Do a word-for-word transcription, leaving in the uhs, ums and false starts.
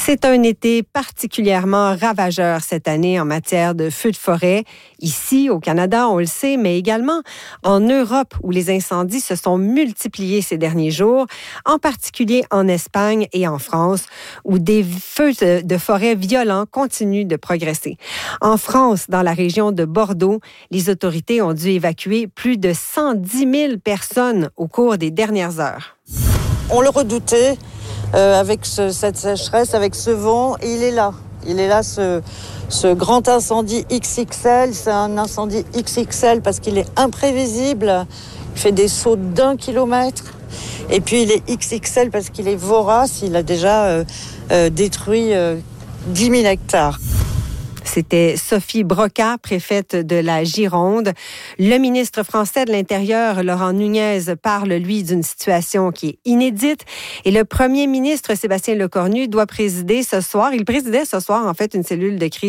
C'est un été particulièrement ravageur cette année en matière de feux de forêt. Ici, au Canada, on le sait, mais également en Europe, où les incendies se sont multipliés ces derniers jours, en particulier en Espagne et en France, où des feux de forêt violents continuent de progresser. En France, dans la région de Bordeaux, les autorités ont dû évacuer plus de cent dix mille personnes au cours des dernières heures. On le redoutait. Euh, avec ce, cette sécheresse, avec ce vent, et il est là. Il est là, ce, ce grand incendie X X L. C'est un incendie X X L parce qu'il est imprévisible. Il fait des sauts d'un kilomètre. Et puis il est X X L parce qu'il est vorace. Il a déjà euh, euh, détruit euh, dix mille hectares. C'était Sophie Broca, préfète de la Gironde. Le ministre français de l'Intérieur, Laurent Nunez, parle, lui, d'une situation qui est inédite. Et le premier ministre, Sébastien Lecornu, doit présider ce soir, il présidait ce soir, en fait, une cellule de crise